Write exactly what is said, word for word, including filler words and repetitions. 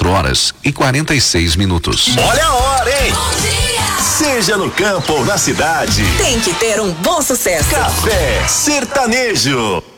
quatro horas e quarenta e seis minutos. Olha a hora, hein? Seja no campo ou na cidade, tem que ter um bom sucesso. Café Sertanejo.